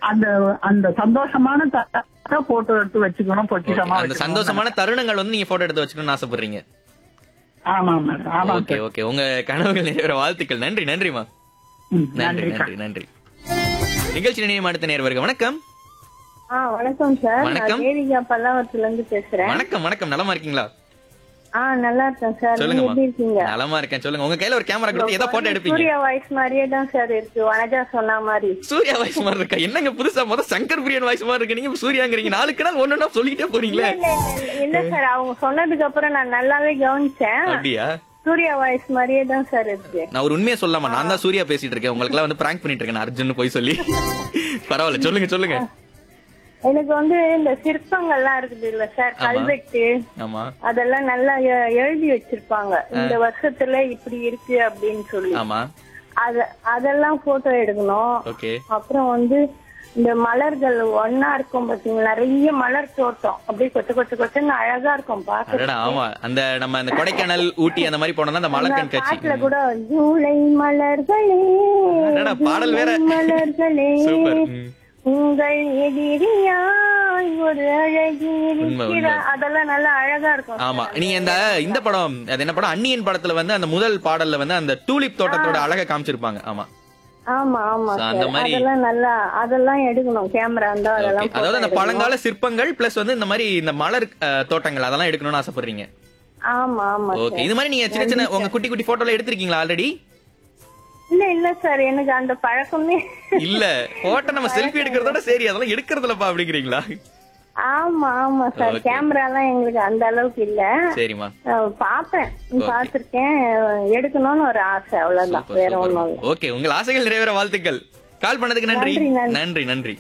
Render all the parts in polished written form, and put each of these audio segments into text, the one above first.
அந்த அந்த சந்தோஷமான போட்டோ எடுத்து வச்சுக்கணும், பொக்கிஷமா அந்த சந்தோஷமான தருணங்கள் வந்து நீங்க போட்டோ எடுத்து வச்சுக்கணும்னு ஆசைப்படுறீங்க. ஆமா மேடம், ஆமா. ஓகே ஓகே, உங்க கனவுகள் நிறைவேற வாழ்த்துக்கள். நன்றி நன்றிமா. நன்றி நன்றி நன்றி. நிகழ்ச்சி நினைவு அடுத்த நேர்வர்கள். வணக்கம். வணக்கம் சார். வணக்கம். தேவிகா பல்லாவரத்துல இருந்து பேசுறேன். வணக்கம் வணக்கம், நலமா இருக்கீங்களா? நல்லா இருக்கேன் சார். நீங்க எப்படி இருக்கீங்க? நலமா இருக்கேன். சொல்லுங்க, உங்க கையில ஒரு கேமரா கொடுத்து ஏதோ போட்டோ எடுப்பீங்க. சூர்யா வாய்ஸ் மாதிரியே தான் சார் இருக்கு, வனஜா சொன்ன மாதிரி. சூர்யா வாய்ஸ் மாதிரி இருக்கா? என்னங்க புதுசா சங்கர் பிரியன் வாய்ஸ் மாதிரி இருக்கு, நீங்க சூர்யாங்கிறீங்க. நாளுக்கு நாள் ஒன்னொன்னா சொல்லிட்டே போறீங்களே. இல்ல சார், அவங்க சொன்னதுக்கு அப்புறம் நான் நல்லாவே கவனிச்சேன். அப்படியா? சூர்யா வாய்ஸ் மாதிரியே தான் சார் இருக்கு. நான் ஒரு உண்மையை சொல்லாமா, நான் தான் சூர்யா பேசிட்டு இருக்கேன். உங்களுக்கு எல்லாம் வந்து பிராங்க் பண்ணிட்டு இருக்கேன் அர்ஜுன் போய் சொல்லி. பரவாயில்ல, சொல்லுங்க சொல்லுங்க. எனக்கு வந்து இந்த சிற்பங்கள்லாம் இருக்குது இல்ல சார், கல்வெட்டு, ஆமா, அதெல்லாம் நல்லா எழுதி வச்சிருப்பாங்க. இந்த வருஷத்துல இப்படி இருக்கு அப்படின்னு சொல்லி. ஆமா, அதெல்லாம் போட்டோ எடுக்கணும். ஓகே. அப்புறம் வந்து இந்த மலர்கள் ஒன்னா இருக்கும் பாத்தீங்களா, நிறைய மலர் தோட்டம் அப்படியே கொச்சன்னு அழகா இருக்கும் பாக்க. ஆமா, அந்த நம்ம அந்த கொடைக்கானல் ஊட்டி அந்த மாதிரி போனோம்னா அந்த மலர் கண்காட்சி கூட ஜூலை மலர்களே பாடல் வேற. மலர்களே உங்கள் எதிரியாய் ஒரு அழகி அதெல்லாம் நல்லா அழகா இருக்கும். ஆமா, நீங்க இந்த படம், அது என்ன படம், அந்நியன் படத்துல வந்து அந்த முதல் பாடல்ல வந்து அந்த டூலிப் தோட்டத்தோட அழகை காமிச்சிருப்பாங்க. ஆமா ஆமா ஆமா, அதெல்லாம் நல்லா, அதெல்லாம் எடுக்கணும் கேமரா இருந்தா. அதெல்லாம் அதாவது அந்த பழங்கால சிற்பங்கள் பிளஸ் வந்து இந்த மாதிரி இந்த மலர் தோட்டங்கள் அதெல்லாம் எடுக்கணும்னு ஆசைப்படுறீங்க. ஆமா ஆமா. ஓகே, இது மாதிரி நீங்க சின்ன சின்ன உங்க குட்டி குட்டி போட்டோல எடுத்திருக்கீங்களா ஆல்ரெடி? இல்ல சார், எனக்கு அந்த பழக்கமே இல்ல. போட்டோ நம்ம செல்ஃபி எடுக்கிறதோட சரி, அதெல்லாம் எடுக்கிறதுலப்பா அப்படிங்கிறீங்களா? ஆமா ஆமா சார், கேமரா எல்லாம் எங்களுக்கு அந்த அளவுக்கு இல்ல. சரிமா, பாப்பேன், பாத்திருக்கேன், எடுக்கணும்னு ஒரு ஆசை, அவ்வளவுதான், வேற ஒண்ணும் இல்ல. ஓகே, உங்கள் ஆசைகள் நிறைவேற வாழ்த்துக்கள். கால் பண்ணதுக்கு நன்றி நன்றி நன்றி.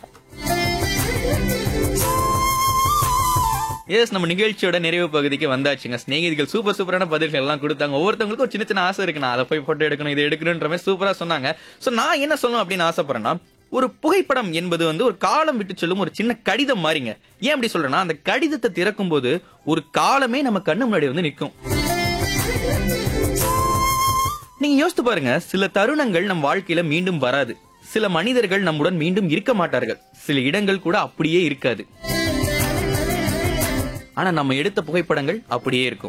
எஸ், நம்ம நிகழ்ச்சியோட நிறைவு பகுதிக்கு வந்தாச்சுங்க. ஸ்நேகிதிகள் சூப்பர் சூப்பரான பதில்கள் எல்லாம் கொடுத்தாங்க. ஒவ்வொருத்தவங்களுக்கும் ஒரு சின்ன சின்ன ஆசை இருக்கு, நான் அதை போய் போட்டோ எடுக்கணும், இதை எடுக்கணும்ன்ற மாதிரி சூப்பரா சொன்னாங்க. சோ நான் என்ன சொல்லணும் அப்படின்னு ஆசைப்படுறேன்னா, ஒரு புகைப்படம் என்பது வந்து ஒரு காலம் விட்டு செல்லும் ஒரு சின்ன கடிதம் மாதிரிங்க. ஏன் அப்படி சொல்றேன்னா, அந்த கடிதத்தை திறக்கும் போது ஒரு காலமே நம்ம கண்ணு முன்னாடி வந்து நிற்கும். நீங்க யோசித்து பாருங்க, சில தருணங்கள் நம் வாழ்க்கையில மீண்டும் வராது. சில மனிதர்கள் நம்முடன் மீண்டும் இருக்க மாட்டார்கள். சில இடங்கள் கூட அப்படியே இருக்காது. ஆனா நம்ம எடுத்த புகைப்படங்கள் அப்படியே இருக்கும்.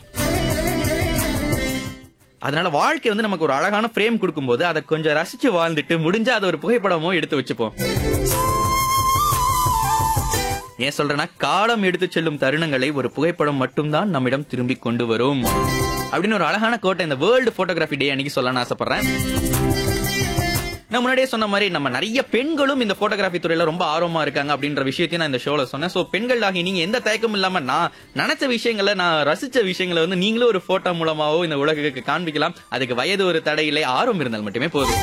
அதனால வாழ்க்கை வந்து நமக்கு ஒரு அழகான பிரேம் கொடுக்கும்போது அதை கொஞ்சம் ரசிச்சு வாழ்ந்துட்டு முடிஞ்சா அதை ஒரு புகைப்படமோ எடுத்து வச்சுப்போம். ஏன் சொல்றேன்னா, காலம் எடுத்து செல்லும் தருணங்களை ஒரு புகைப்படம் மட்டும்தான் நம்மிடம் திரும்பி கொண்டு வரும் அப்படின்னு ஒரு அழகான கோட்டை இந்த வேர்ல்டு போட்டோகிராஃபி டே அன்னைக்கு சொல்லணும்னு ஆசைப்படுறேன். நான் முன்னாடியே சொன்ன மாதிரி நம்ம நிறைய பெண்களும் இந்த போட்டோகிராஃபி துறையில ரொம்ப ஆர்வமா இருக்காங்க அப்படின்ற விஷயத்தையும் நான் இந்த ஷோல சொன்னேன். சோ பெண்கள் ஆகி நீங்க எந்த தயக்கமும் இல்லாம நான் நினைச்ச விஷயங்களை, நான் ரசிச்ச விஷயங்களை வந்து நீங்களும் ஒரு போட்டோ மூலமாவோ இந்த உலகுக்கு காண்பிக்கலாம். அதுக்கு வயது ஒரு தடை இல்லை, ஆர்வம் இருந்தால் மட்டுமே போதும்.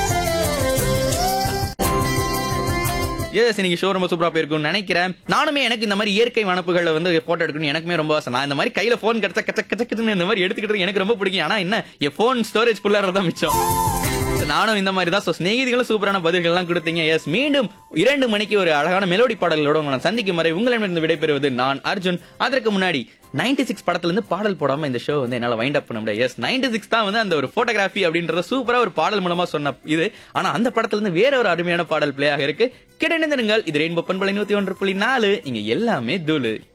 எஸ், இன்னைக்கு ஷோ ரொம்ப சூப்பரா போயிருக்கும்னு நினைக்கிறேன். நானுமே எனக்கு இந்த மாதிரி இயற்கை வனப்புகளை வந்து போட்டோ எடுக்கணும் எனக்குமே ரொம்ப ஆசை. நான் இந்த மாதிரி கையில போன் கிடைச்சா கச்சக்கன்னு இந்த மாதிரி எடுத்துக்கிட்டு எனக்கு ரொம்ப பிடிக்கும். ஆனா என்ன, என் போன் ஸ்டோரேஜ் குள்ளாரதான் மிச்சம். நானும் இந்த மாதிரி தான். ஸ்நேகிதிகளும் சூப்பரான பதில்கள் எல்லாம் கொடுத்தீங்க. எஸ், மீண்டும் 2 மணிக்கு ஒரு அழகான மெலோடி பாடல்களோட உங்களை சந்திக்கும் வரை உங்களிடமிருந்து விடைபெறுவது நான் அர்ஜுன். அதற்கு முன்னாடி 96 படத்துல இருந்து பாடல் போடாம இந்த ஷோ வந்து என்னால வைண்ட் அப் பண்ண முடியாது. எஸ், 96 தான் வந்து அந்த ஒரு போட்டோகிராஃபி அப்படின்றத சூப்பரா ஒரு பாடல் மூலமா சொன்ன இது. ஆனா அந்த படத்துல இருந்து வேற ஒரு அருமையான பாடல் பிளே ஆக இருக்கு. கிடைந்திருங்கள். இது ரெயின்போ பண்பலை 101.4. இங்க எல்லாமே தூளு.